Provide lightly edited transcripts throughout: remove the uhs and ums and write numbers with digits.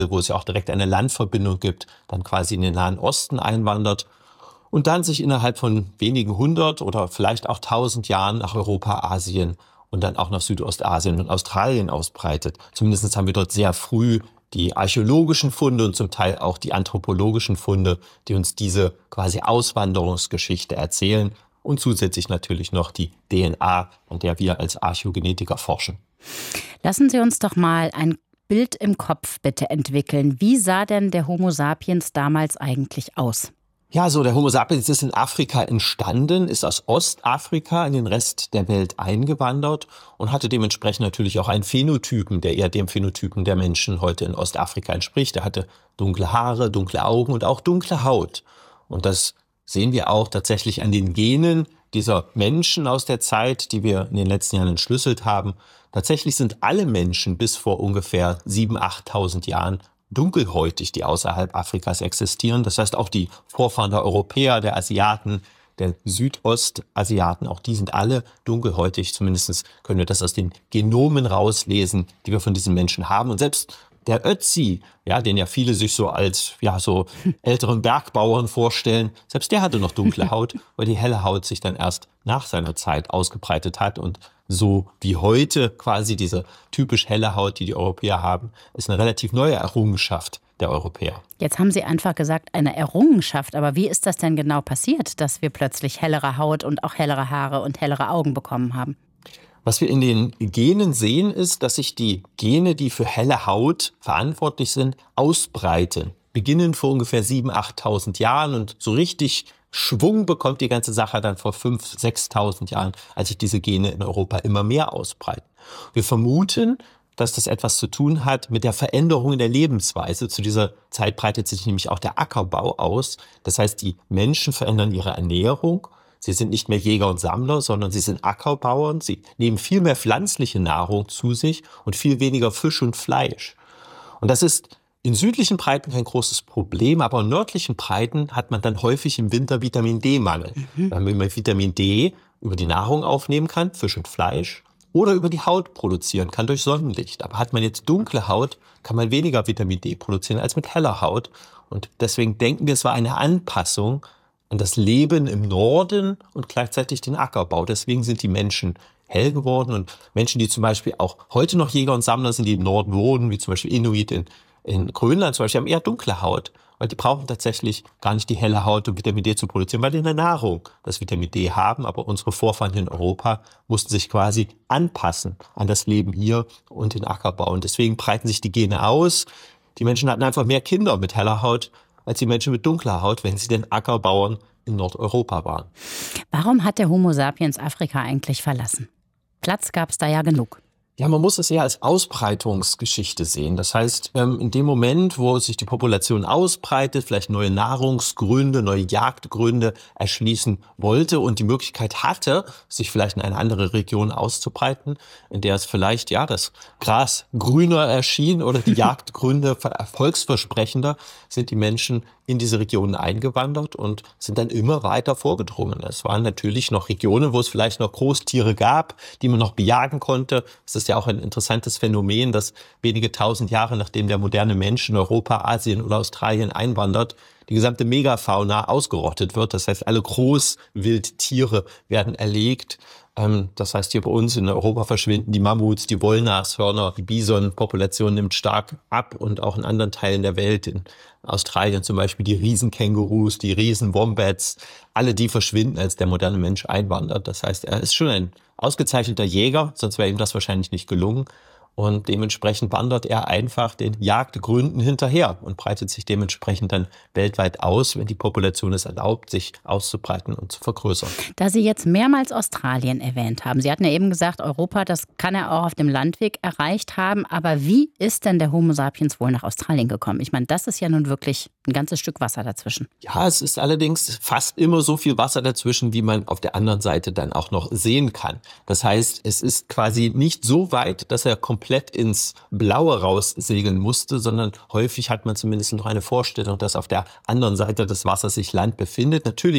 wo es ja auch direkt eine Landverbindung gibt, dann quasi in den Nahen Osten einwandert und dann sich innerhalb von wenigen 100 oder vielleicht auch 1000 Jahren nach Europa, Asien und dann auch nach Südostasien und Australien ausbreitet. Zumindest haben wir dort sehr früh die archäologischen Funde und zum Teil auch die anthropologischen Funde, die uns diese quasi Auswanderungsgeschichte erzählen und zusätzlich natürlich noch die DNA, an der wir als Archäogenetiker forschen. Lassen Sie uns doch mal ein Bild im Kopf bitte entwickeln. Wie sah denn der Homo sapiens damals eigentlich aus? Ja, so der Homo sapiens ist in Afrika entstanden, ist aus Ostafrika in den Rest der Welt eingewandert und hatte dementsprechend natürlich auch einen Phänotypen, der eher dem Phänotypen der Menschen heute in Ostafrika entspricht. Er hatte dunkle Haare, dunkle Augen und auch dunkle Haut. Und das sehen wir auch tatsächlich an den Genen dieser Menschen aus der Zeit, die wir in den letzten Jahren entschlüsselt haben. Tatsächlich sind alle Menschen bis vor ungefähr 7.000, 8.000 Jahren dunkelhäutig, die außerhalb Afrikas existieren. Das heißt, auch die Vorfahren der Europäer, der Asiaten, der Südostasiaten, auch die sind alle dunkelhäutig. Zumindest können wir das aus den Genomen rauslesen, die wir von diesen Menschen haben. Und selbst der Ötzi, ja, den ja viele sich so als so älteren Bergbauern vorstellen, selbst der hatte noch dunkle Haut, weil die helle Haut sich dann erst nach seiner Zeit ausgebreitet hat. Und so wie heute quasi diese typisch helle Haut, die die Europäer haben, ist eine relativ neue Errungenschaft der Europäer. Jetzt haben Sie einfach gesagt, eine Errungenschaft. Aber wie ist das denn genau passiert, dass wir plötzlich hellere Haut und auch hellere Haare und hellere Augen bekommen haben? Was wir in den Genen sehen, ist, dass sich die Gene, die für helle Haut verantwortlich sind, ausbreiten. Beginnen vor ungefähr 7.000, 8.000 Jahren und so richtig Schwung bekommt die ganze Sache dann vor 5.000, 6.000 Jahren, als sich diese Gene in Europa immer mehr ausbreiten. Wir vermuten, dass das etwas zu tun hat mit der Veränderung in der Lebensweise. Zu dieser Zeit breitet sich nämlich auch der Ackerbau aus. Das heißt, die Menschen verändern ihre Ernährung. Sie sind nicht mehr Jäger und Sammler, sondern sie sind Ackerbauern. Sie nehmen viel mehr pflanzliche Nahrung zu sich und viel weniger Fisch und Fleisch. Und das ist in südlichen Breiten kein großes Problem, aber in nördlichen Breiten hat man dann häufig im Winter Vitamin-D-Mangel. Weil man Vitamin D über die Nahrung aufnehmen kann, Fisch und Fleisch, oder über die Haut produzieren kann durch Sonnenlicht. Aber hat man jetzt dunkle Haut, kann man weniger Vitamin D produzieren als mit heller Haut. Und deswegen denken wir, es war eine Anpassung an das Leben im Norden und gleichzeitig den Ackerbau. Deswegen sind die Menschen hell geworden und Menschen, die zum Beispiel auch heute noch Jäger und Sammler sind, die im Norden wohnen, wie zum Beispiel Inuit in Grönland zum Beispiel, haben eher dunkle Haut, weil die brauchen tatsächlich gar nicht die helle Haut, um Vitamin D zu produzieren, weil die in der Nahrung das Vitamin D haben. Aber unsere Vorfahren in Europa mussten sich quasi anpassen an das Leben hier und den Ackerbau. Und deswegen breiten sich die Gene aus. Die Menschen hatten einfach mehr Kinder mit heller Haut als die Menschen mit dunkler Haut, wenn sie den Ackerbauern in Nordeuropa waren. Warum hat der Homo sapiens Afrika eigentlich verlassen? Platz gab es da ja genug. Ja, man muss es eher als Ausbreitungsgeschichte sehen. Das heißt, in dem Moment, wo sich die Population ausbreitet, vielleicht neue Nahrungsgründe, neue Jagdgründe erschließen wollte und die Möglichkeit hatte, sich vielleicht in eine andere Region auszubreiten, in der es vielleicht das Gras grüner erschien oder die Jagdgründe erfolgsversprechender, sind die Menschen in diese Regionen eingewandert und sind dann immer weiter vorgedrungen. Es waren natürlich noch Regionen, wo es vielleicht noch Großtiere gab, die man noch bejagen konnte. Es ist ja auch ein interessantes Phänomen, dass wenige tausend Jahre nachdem der moderne Mensch in Europa, Asien oder Australien einwandert, die gesamte Megafauna ausgerottet wird. Das heißt, alle Großwildtiere werden erlegt. Das heißt, hier bei uns in Europa verschwinden die Mammuts, die Wollnashörner, die Bisonpopulation nimmt stark ab und auch in anderen Teilen der Welt, in Australien zum Beispiel die Riesenkängurus, die Riesenwombats, alle die verschwinden, als der moderne Mensch einwandert. Das heißt, er ist schon ein ausgezeichneter Jäger, sonst wäre ihm das wahrscheinlich nicht gelungen. Und dementsprechend wandert er einfach den Jagdgründen hinterher und breitet sich dementsprechend dann weltweit aus, wenn die Population es erlaubt, sich auszubreiten und zu vergrößern. Da Sie jetzt mehrmals Australien erwähnt haben, Sie hatten ja eben gesagt, Europa, das kann er auch auf dem Landweg erreicht haben. Aber wie ist denn der Homo sapiens wohl nach Australien gekommen? Ich meine, das ist ja nun wirklich ein ganzes Stück Wasser dazwischen. Ja, es ist allerdings fast immer so viel Wasser dazwischen, wie man auf der anderen Seite dann auch noch sehen kann. Das heißt, es ist quasi nicht so weit, dass er komplett ins Blaue raussegeln musste, sondern häufig hat man zumindest noch eine Vorstellung, dass auf der anderen Seite des Wassers sich Land befindet. Natürlich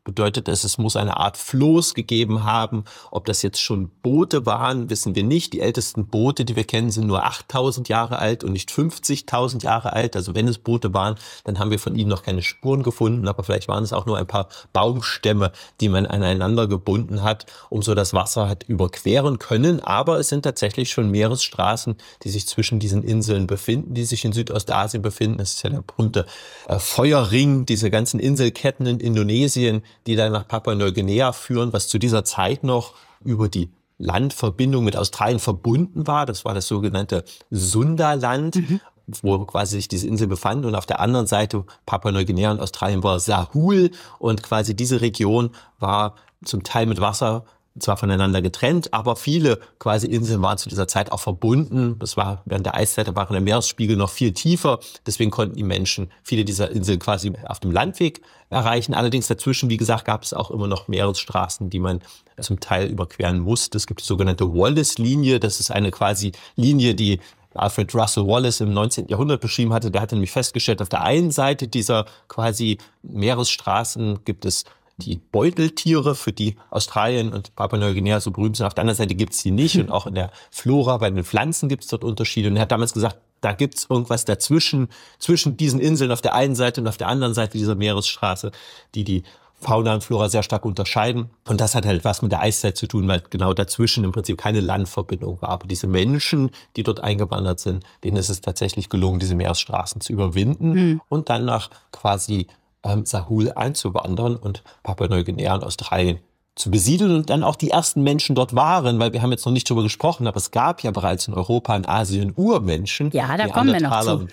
bedeutet es muss eine Art Floß gegeben haben. Ob das jetzt schon Boote waren, wissen wir nicht. Die ältesten Boote, die wir kennen, sind nur 8.000 Jahre alt und nicht 50.000 Jahre alt. Also wenn es Boote waren, dann haben wir von ihnen noch keine Spuren gefunden. Aber vielleicht waren es auch nur ein paar Baumstämme, die man aneinander gebunden hat, um so das Wasser hat überqueren können. Aber es sind tatsächlich schon Meeresstraßen, die sich zwischen diesen Inseln befinden, die sich in Südostasien befinden. Das ist ja der berühmte Feuerring, diese ganzen Inselketten in Indonesien, die dann nach Papua-Neuguinea führen, was zu dieser Zeit noch über die Landverbindung mit Australien verbunden war. Das war das sogenannte Sundaland, wo quasi sich diese Insel befand. Und auf der anderen Seite Papua-Neuguinea und Australien war Sahul. Und quasi diese Region war zum Teil mit Wasser zwar voneinander getrennt, aber viele quasi Inseln waren zu dieser Zeit auch verbunden. Das war während der Eiszeit, da war der Meeresspiegel noch viel tiefer. Deswegen konnten die Menschen viele dieser Inseln quasi auf dem Landweg erreichen. Allerdings dazwischen, wie gesagt, gab es auch immer noch Meeresstraßen, die man zum Teil überqueren musste. Es gibt die sogenannte Wallace-Linie. Das ist eine quasi Linie, die Alfred Russel Wallace im 19. Jahrhundert beschrieben hatte. Der hatte nämlich festgestellt, auf der einen Seite dieser quasi Meeresstraßen gibt es die Beuteltiere, für die Australien und Papua-Neuguinea so berühmt sind. Auf der anderen Seite gibt es die nicht. Und auch in der Flora, bei den Pflanzen gibt es dort Unterschiede. Und er hat damals gesagt, da gibt es irgendwas dazwischen, zwischen diesen Inseln auf der einen Seite und auf der anderen Seite dieser Meeresstraße, die Fauna und Flora sehr stark unterscheiden. Und das hat halt was mit der Eiszeit zu tun, weil genau dazwischen im Prinzip keine Landverbindung war. Aber diese Menschen, die dort eingewandert sind, denen ist es tatsächlich gelungen, diese Meeresstraßen zu überwinden und dann nach quasi Sahul einzuwandern und Papua-Neuguinea und Australien zu besiedeln und dann auch die ersten Menschen dort waren, weil wir haben jetzt noch nicht darüber gesprochen, aber es gab ja bereits in Europa und Asien Urmenschen. Ja, da kommen wir noch zu.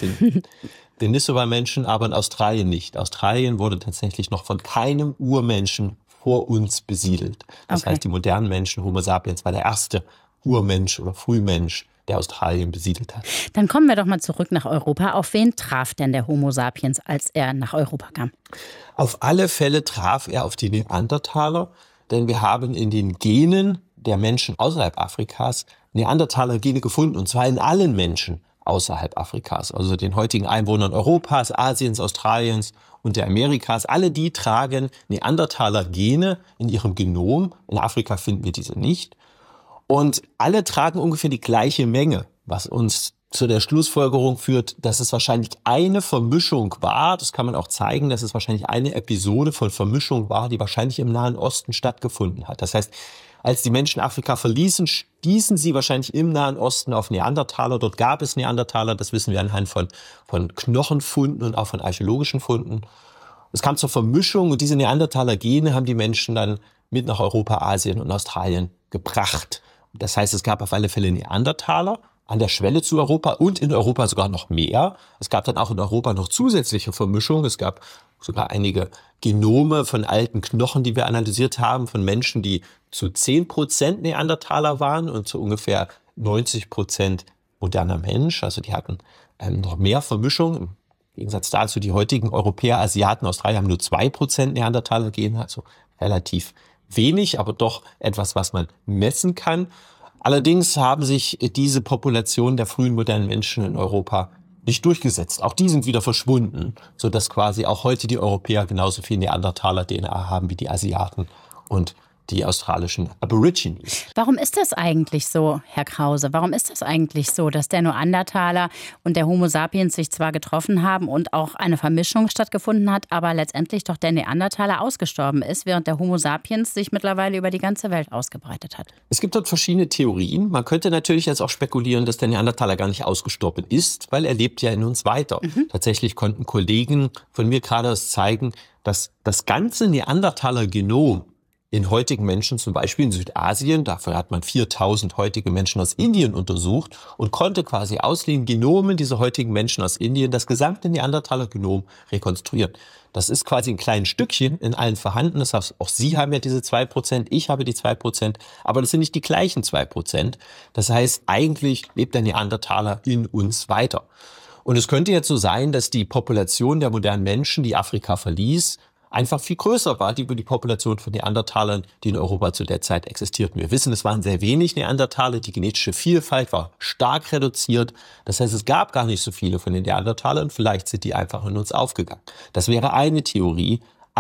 Den Nisova-Menschen, aber in Australien nicht. Australien wurde tatsächlich noch von keinem Urmenschen vor uns besiedelt. Das heißt, die modernen Menschen, Homo sapiens, war der erste Urmensch oder Frühmensch, der Australien besiedelt hat. Dann kommen wir doch mal zurück nach Europa. Auf wen traf denn der Homo sapiens, als er nach Europa kam? Auf alle Fälle traf er auf die Neandertaler, denn wir haben in den Genen der Menschen außerhalb Afrikas Neandertaler-Gene gefunden, und zwar in allen Menschen außerhalb Afrikas, also den heutigen Einwohnern Europas, Asiens, Australiens und der Amerikas. Alle die tragen Neandertaler-Gene in ihrem Genom. In Afrika finden wir diese nicht. Und alle tragen ungefähr die gleiche Menge, was uns zu der Schlussfolgerung führt, dass es wahrscheinlich eine Vermischung war. Das kann man auch zeigen, dass es wahrscheinlich eine Episode von Vermischung war, die wahrscheinlich im Nahen Osten stattgefunden hat. Das heißt, als die Menschen Afrika verließen, stießen sie wahrscheinlich im Nahen Osten auf Neandertaler. Dort gab es Neandertaler, das wissen wir anhand von Knochenfunden und auch von archäologischen Funden. Es kam zur Vermischung und diese Neandertaler-Gene haben die Menschen dann mit nach Europa, Asien und Australien gebracht. Das heißt, es gab auf alle Fälle Neandertaler an der Schwelle zu Europa und in Europa sogar noch mehr. Es gab dann auch in Europa noch zusätzliche Vermischungen. Es gab sogar einige Genome von alten Knochen, die wir analysiert haben, von Menschen, die zu 10% Neandertaler waren und zu ungefähr 90% moderner Mensch. Also die hatten noch mehr Vermischung. Im Gegensatz dazu, die heutigen Europäer, Asiaten, Australier haben nur 2% Neandertaler-Gene, also relativ wenig, aber doch etwas, was man messen kann. Allerdings haben sich diese Population der frühen modernen Menschen in Europa nicht durchgesetzt. Auch die sind wieder verschwunden, sodass quasi auch heute die Europäer genauso viel Neandertaler-DNA haben wie die Asiaten und die australischen Aborigines. Warum ist das eigentlich so, Herr Krause? Warum ist das eigentlich so, dass der Neandertaler und der Homo sapiens sich zwar getroffen haben und auch eine Vermischung stattgefunden hat, aber letztendlich doch der Neandertaler ausgestorben ist, während der Homo sapiens sich mittlerweile über die ganze Welt ausgebreitet hat? Es gibt dort verschiedene Theorien. Man könnte natürlich jetzt auch spekulieren, dass der Neandertaler gar nicht ausgestorben ist, weil er lebt ja in uns weiter. Tatsächlich konnten Kollegen von mir gerade zeigen, dass das ganze Neandertaler-Genom in heutigen Menschen, zum Beispiel in Südasien, dafür hat man 4000 heutige Menschen aus Indien untersucht und konnte quasi aus den Genomen dieser heutigen Menschen aus Indien das gesamte Neandertaler-Genom rekonstruieren. Das ist quasi ein kleines Stückchen in allen vorhanden. Das heißt, auch Sie haben ja diese 2%, ich habe die 2%, aber das sind nicht die gleichen 2%. Das heißt, eigentlich lebt der Neandertaler in uns weiter. Und es könnte jetzt so sein, dass die Population der modernen Menschen, die Afrika verließ, einfach viel größer war, die Population von Neandertalern, die in Europa zu der Zeit existierten. Wir wissen, es waren sehr wenig Neandertaler, die genetische Vielfalt war stark reduziert. Das heißt, es gab gar nicht so viele von den Neandertalern, vielleicht sind die einfach in uns aufgegangen. Das wäre eine Theorie.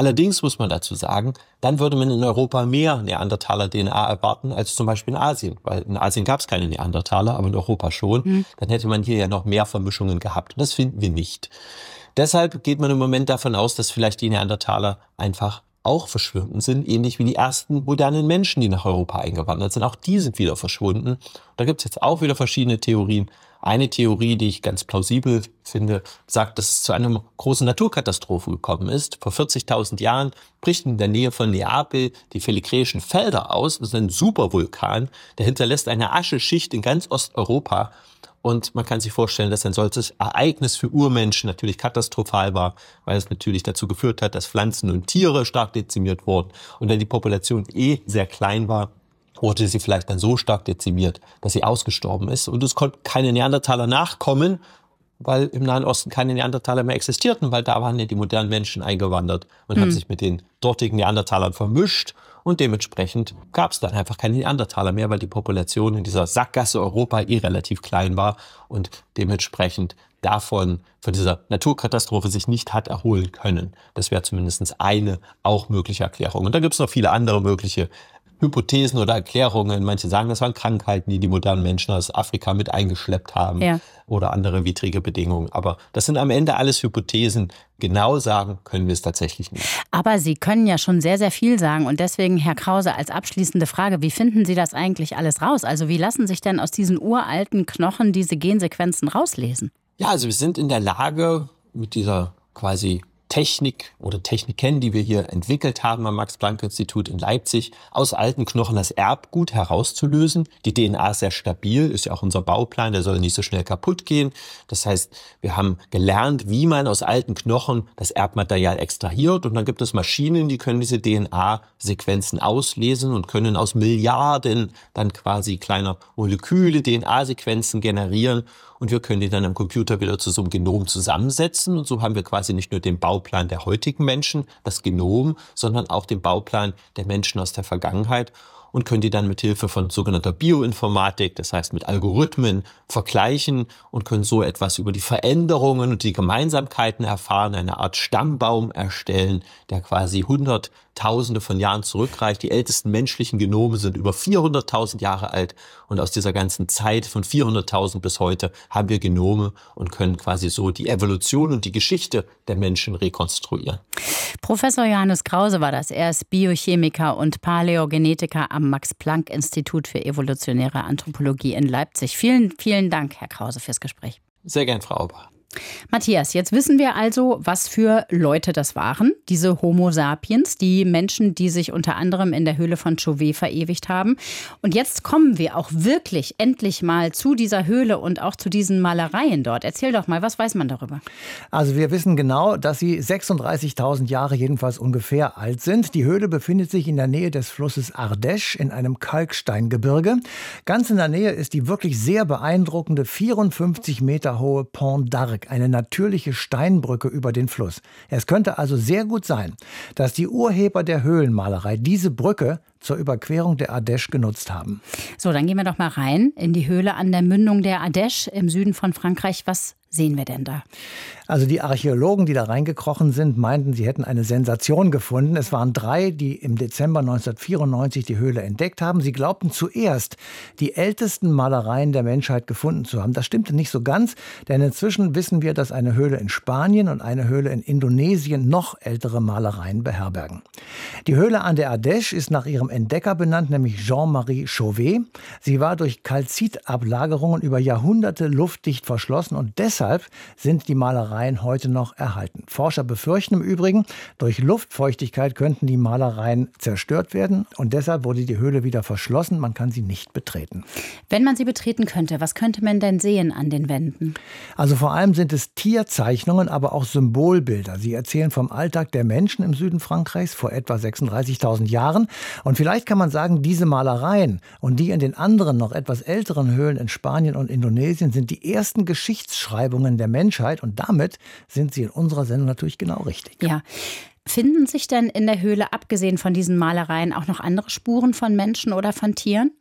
Allerdings muss man dazu sagen, dann würde man in Europa mehr Neandertaler-DNA erwarten als zum Beispiel in Asien. Weil in Asien gab es keine Neandertaler, aber in Europa schon. Dann hätte man hier ja noch mehr Vermischungen gehabt. Und das finden wir nicht. Deshalb geht man im Moment davon aus, dass vielleicht die Neandertaler einfach auch verschwunden sind, ähnlich wie die ersten modernen Menschen, die nach Europa eingewandert sind. Auch die sind wieder verschwunden. Da gibt es jetzt auch wieder verschiedene Theorien. Eine Theorie, die ich ganz plausibel finde, sagt, dass es zu einer großen Naturkatastrophe gekommen ist. Vor 40.000 Jahren bricht in der Nähe von Neapel die Feligreischen Felder aus. Das ist ein Supervulkan, der hinterlässt eine Ascheschicht in ganz Osteuropa. Und man kann sich vorstellen, dass ein solches Ereignis für Urmenschen natürlich katastrophal war, weil es natürlich dazu geführt hat, dass Pflanzen und Tiere stark dezimiert wurden. Und wenn die Population sehr klein war, wurde sie vielleicht dann so stark dezimiert, dass sie ausgestorben ist. Und es konnten keine Neandertaler nachkommen, weil im Nahen Osten keine Neandertaler mehr existierten, weil da waren ja die modernen Menschen eingewandert und haben sich mit den dortigen Neandertalern vermischt. Und dementsprechend gab es dann einfach keine Neandertaler mehr, weil die Population in dieser Sackgasse Europa relativ klein war und dementsprechend von dieser Naturkatastrophe sich nicht hat erholen können. Das wäre zumindest eine auch mögliche Erklärung. Und da gibt es noch viele andere mögliche Hypothesen oder Erklärungen. Manche sagen, das waren Krankheiten, die die modernen Menschen aus Afrika mit eingeschleppt haben oder andere widrige Bedingungen. Aber das sind am Ende alles Hypothesen. Genau sagen können wir es tatsächlich nicht. Aber Sie können ja schon sehr, sehr viel sagen. Und deswegen, Herr Krause, als abschließende Frage, wie finden Sie das eigentlich alles raus? Also wie lassen sich denn aus diesen uralten Knochen diese Gensequenzen rauslesen? Ja, also wir sind in der Lage, mit dieser quasi Technik oder Techniken, die wir hier entwickelt haben am Max-Planck-Institut in Leipzig, aus alten Knochen das Erbgut herauszulösen. Die DNA ist sehr stabil, ist ja auch unser Bauplan, der soll nicht so schnell kaputt gehen. Das heißt, wir haben gelernt, wie man aus alten Knochen das Erbmaterial extrahiert und dann gibt es Maschinen, die können diese DNA-Sequenzen auslesen und können aus Milliarden dann quasi kleiner Moleküle DNA-Sequenzen generieren. Und wir können die dann am Computer wieder zu so einem Genom zusammensetzen. Und so haben wir quasi nicht nur den Bauplan der heutigen Menschen, das Genom, sondern auch den Bauplan der Menschen aus der Vergangenheit und können die dann mit Hilfe von sogenannter Bioinformatik, das heißt mit Algorithmen, vergleichen und können so etwas über die Veränderungen und die Gemeinsamkeiten erfahren, eine Art Stammbaum erstellen, der quasi Hunderttausende von Jahren zurückreicht. Die ältesten menschlichen Genome sind über 400.000 Jahre alt und aus dieser ganzen Zeit von 400.000 bis heute haben wir Genome und können quasi so die Evolution und die Geschichte der Menschen rekonstruieren. Professor Johannes Krause war das. Er ist Biochemiker und Paläogenetiker am Max-Planck-Institut für evolutionäre Anthropologie in Leipzig. Vielen, vielen Dank, Herr Krause, fürs Gespräch. Sehr gern, Frau Auber. Matthias, jetzt wissen wir also, was für Leute das waren, diese Homo sapiens, die Menschen, die sich unter anderem in der Höhle von Chauvet verewigt haben. Und jetzt kommen wir auch wirklich endlich mal zu dieser Höhle und auch zu diesen Malereien dort. Erzähl doch mal, was weiß man darüber? Also wir wissen genau, dass sie 36.000 Jahre jedenfalls ungefähr alt sind. Die Höhle befindet sich in der Nähe des Flusses Ardèche in einem Kalksteingebirge. Ganz in der Nähe ist die wirklich sehr beeindruckende 54 Meter hohe Pont d'Arc, eine natürliche Steinbrücke über den Fluss. Es könnte also sehr gut sein, dass die Urheber der Höhlenmalerei diese Brücke zur Überquerung der Ardèche genutzt haben. So, dann gehen wir doch mal rein in die Höhle an der Mündung der Ardèche im Süden von Frankreich. Was sehen wir denn da? Also die Archäologen, die da reingekrochen sind, meinten, sie hätten eine Sensation gefunden. Es waren 3, die im Dezember 1994 die Höhle entdeckt haben. Sie glaubten zuerst, die ältesten Malereien der Menschheit gefunden zu haben. Das stimmte nicht so ganz, denn inzwischen wissen wir, dass eine Höhle in Spanien und eine Höhle in Indonesien noch ältere Malereien beherbergen. Die Höhle an der Ardèche ist nach ihrem Entdecker benannt, nämlich Jean-Marie Chauvet. Sie war durch Kalzitablagerungen über Jahrhunderte luftdicht verschlossen und deshalb sind die Malereien heute noch erhalten. Forscher befürchten im Übrigen, durch Luftfeuchtigkeit könnten die Malereien zerstört werden und deshalb wurde die Höhle wieder verschlossen. Man kann sie nicht betreten. Wenn man sie betreten könnte, was könnte man denn sehen an den Wänden? Also vor allem sind es Tierzeichnungen, aber auch Symbolbilder. Sie erzählen vom Alltag der Menschen im Süden Frankreichs vor etwa 36.000 Jahren. Und vielleicht kann man sagen, diese Malereien und die in den anderen noch etwas älteren Höhlen in Spanien und Indonesien sind die ersten Geschichtsschreibungen der Menschheit und damit sind sie in unserer Sendung natürlich genau richtig. Ja. Finden sich denn in der Höhle, abgesehen von diesen Malereien, auch noch andere Spuren von Menschen oder von Tieren?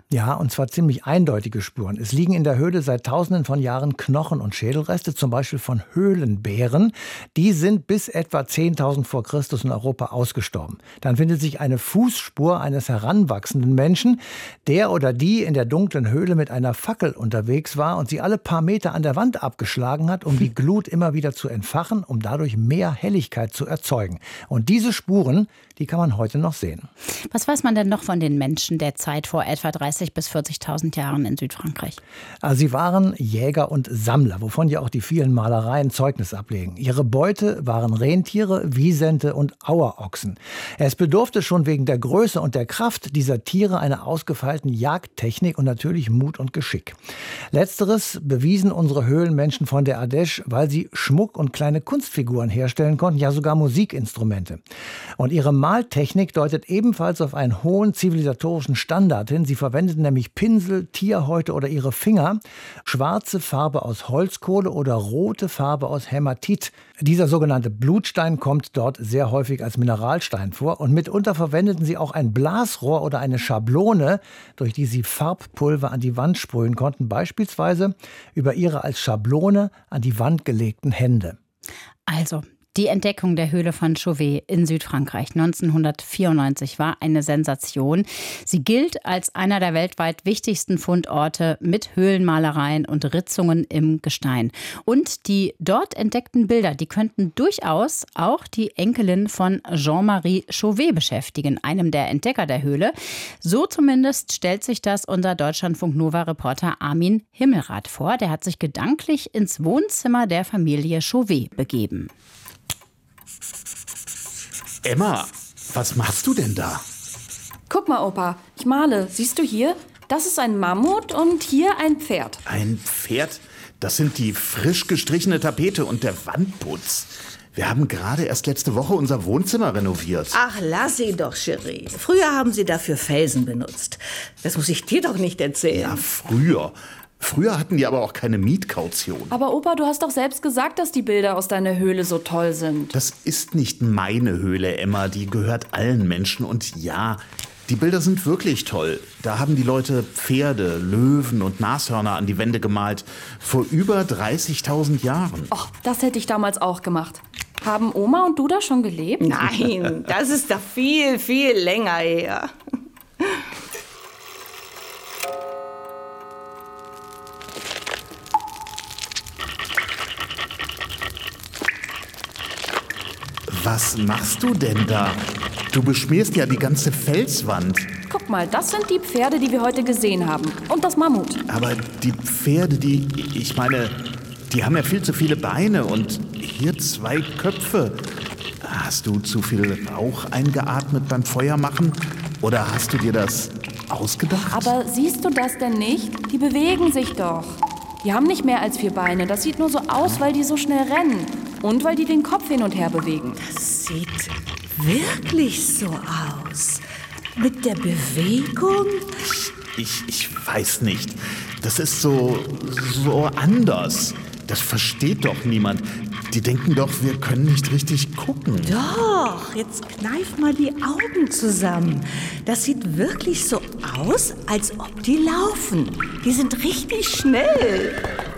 Ja, und zwar ziemlich eindeutige Spuren. Es liegen in der Höhle seit Tausenden von Jahren Knochen und Schädelreste, zum Beispiel von Höhlenbären. Die sind bis etwa 10.000 vor Christus in Europa ausgestorben. Dann findet sich eine Fußspur eines heranwachsenden Menschen, der oder die in der dunklen Höhle mit einer Fackel unterwegs war und sie alle paar Meter an der Wand abgeschlagen hat, um die Glut immer wieder zu entfachen, um dadurch mehr Helligkeit zu erzeugen. Und diese Spuren, die kann man heute noch sehen. Was weiß man denn noch von den Menschen der Zeit vor etwa 30.000 bis 40.000 Jahren in Südfrankreich? Also sie waren Jäger und Sammler, wovon ja auch die vielen Malereien Zeugnis ablegen. Ihre Beute waren Rentiere, Wisente und Auerochsen. Es bedurfte schon wegen der Größe und der Kraft dieser Tiere einer ausgefeilten Jagdtechnik und natürlich Mut und Geschick. Letzteres bewiesen unsere Höhlenmenschen von der Ardèche, weil sie Schmuck und kleine Kunstfiguren herstellen konnten, ja sogar Musikinstrumente. Und ihre Maltechnik deutet ebenfalls auf einen hohen zivilisatorischen Standard hin. Sie verwendeten nämlich Pinsel, Tierhäute oder ihre Finger, schwarze Farbe aus Holzkohle oder rote Farbe aus Hämatit. Dieser sogenannte Blutstein kommt dort sehr häufig als Mineralstein vor und mitunter verwendeten sie auch ein Blasrohr oder eine Schablone, durch die sie Farbpulver an die Wand sprühen konnten, beispielsweise über ihre als Schablone an die Wand gelegten Hände. Also, die Entdeckung der Höhle von Chauvet in Südfrankreich 1994 war eine Sensation. Sie gilt als einer der weltweit wichtigsten Fundorte mit Höhlenmalereien und Ritzungen im Gestein. Und die dort entdeckten Bilder, die könnten durchaus auch die Enkelin von Jean-Marie Chauvet beschäftigen, einem der Entdecker der Höhle. So zumindest stellt sich das unser Deutschlandfunk-Nova-Reporter Armin Himmelrath vor. Der hat sich gedanklich ins Wohnzimmer der Familie Chauvet begeben. Emma, was machst du denn da? Guck mal, Opa, ich male. Siehst du hier? Das ist ein Mammut und hier ein Pferd. Ein Pferd? Das sind die frisch gestrichene Tapete und der Wandputz. Wir haben gerade erst letzte Woche unser Wohnzimmer renoviert. Ach, lass sie doch, Cherie. Früher haben sie dafür Felsen benutzt. Das muss ich dir doch nicht erzählen. Ja, früher. Früher hatten die aber auch keine Mietkaution. Aber Opa, du hast doch selbst gesagt, dass die Bilder aus deiner Höhle so toll sind. Das ist nicht meine Höhle, Emma. Die gehört allen Menschen. Und ja, die Bilder sind wirklich toll. Da haben die Leute Pferde, Löwen und Nashörner an die Wände gemalt. Vor über 30.000 Jahren. Och, das hätte ich damals auch gemacht. Haben Oma und du da schon gelebt? Nein, das ist doch viel, viel länger her. Was machst du denn da? Du beschmierst ja die ganze Felswand. Guck mal, das sind die Pferde, die wir heute gesehen haben. Und das Mammut. Aber die Pferde, ich meine, die haben ja viel zu viele Beine und hier 2 Köpfe. Hast du zu viel Rauch eingeatmet beim Feuermachen? Oder hast du dir das ausgedacht? Aber siehst du das denn nicht? Die bewegen sich doch. Die haben nicht mehr als 4 Beine. Das sieht nur so aus, weil die so schnell rennen. Und weil die den Kopf hin und her bewegen. Das sieht wirklich so aus. Mit der Bewegung? Ich weiß nicht. Das ist so anders. Das versteht doch niemand. Die denken doch, wir können nicht richtig gucken. Doch, jetzt kneif mal die Augen zusammen. Das sieht wirklich so aus, als ob die laufen. Die sind richtig schnell.